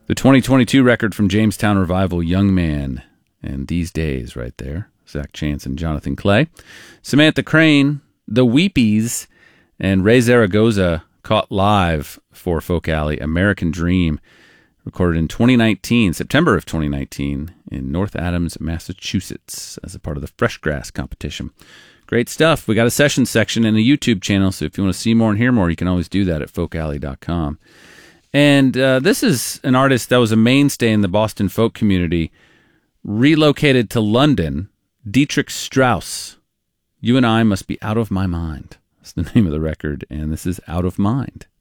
The 2022 record from Jamestown Revival, Young Man, and These Days right there. Zach Chance and Jonathan Clay. Samantha Crane, The Weepies, and Ray Zaragoza caught live for Folk Alley, American Dream, recorded in 2019, September of 2019, in North Adams, Massachusetts, as a part of the Fresh Grass competition. Great stuff. We got a session section and a YouTube channel, so if you want to see more and hear more, you can always do that at folkalley.com. And this is an artist that was a mainstay in the Boston folk community, relocated to London, Dietrich Strauss. You and I Must Be Out of My Mind. That's the name of the record, and this is Out of Mind.